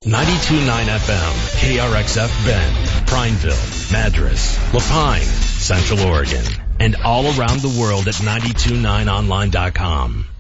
92.9 FM, KRXF Bend, Prineville, Madras, Lapine, Central Oregon, and all around the world at 929online.com.